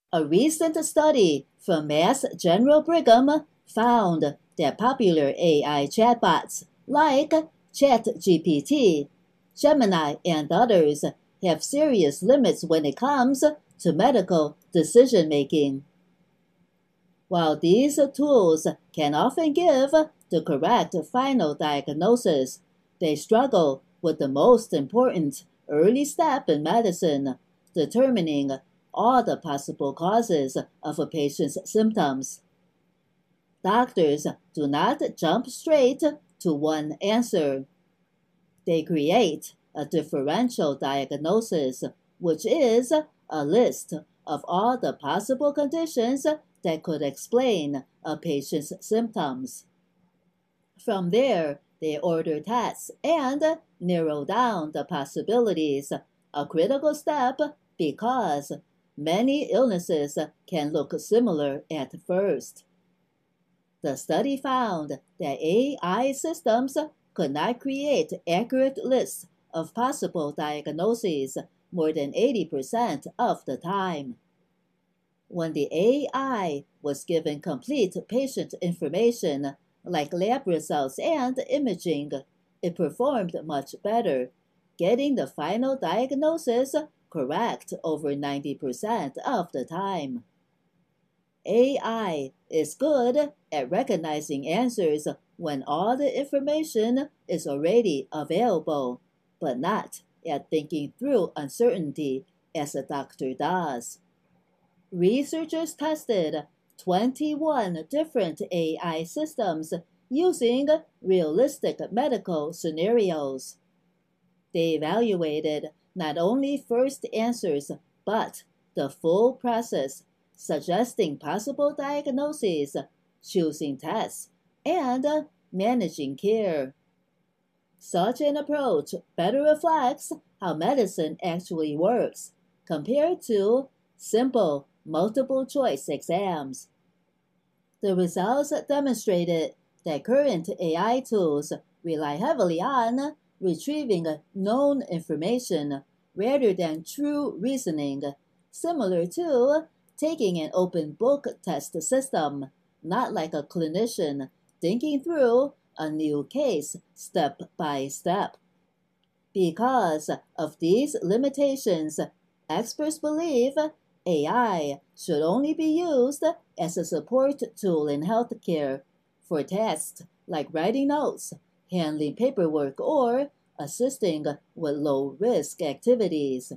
A recent study from Mass General Brigham found that popular AI chatbots like ChatGPT, Gemini, and others have serious limits when it comes to medical decision making. While these tools can often give the correct final diagnosis, they struggle with the most important early step in medicine, determining all the possible causes of a patient's symptoms. Doctors do not jump straight to one answer. They create a differential diagnosis, which is a list of all the possible conditions that could explain a patient's symptoms. From there, they order tests and narrow down the possibilities, a critical step because many illnesses can look similar at first. The study found that AI systems could not create accurate lists of possible diagnoses more than 80% of the time. When the AI was given complete patient information, like lab results and imaging, it performed much better, getting the final diagnosis correct over 90% of the time. AI is good at recognizing answers when all the information is already available, but not at thinking through uncertainty as a doctor does. Researchers tested 21 different AI systems using realistic medical scenarios. They evaluated not only first answers, but the full process, suggesting possible diagnoses, choosing tests, and managing care. Such an approach better reflects how medicine actually works compared to simple multiple choice exams. The results demonstrated that current AI tools rely heavily on retrieving known information rather than true reasoning, similar to taking an open book test system, not like a clinician thinking through a new case step by step. Because of these limitations, experts believe AI should only be used as a support tool in healthcare for tasks like writing notes, handling paperwork, or assisting with low risk activities.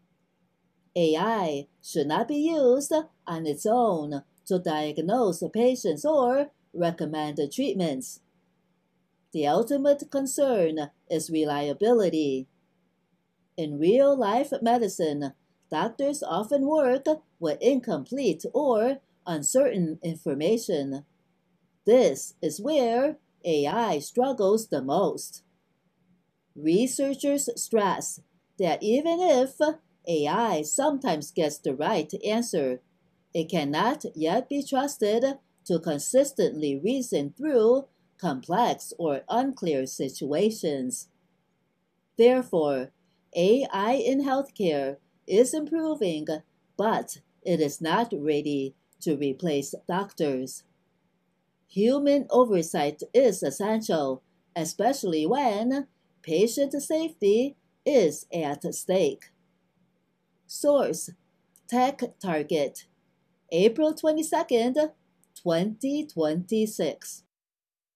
AI should not be used on its own to diagnose patients or recommend treatments. The ultimate concern is reliability. In real life medicine, doctors often work with incomplete or uncertain information. This is where AI struggles the most. Researchers stress that even if AI sometimes gets the right answer, it cannot yet be trusted to consistently reason through complex or unclear situations. Therefore, AI in healthcare is improving, but it is not ready to replace doctors. Human oversight is essential, especially when patient safety is at stake. Source: Tech Target, April 22nd, 2026.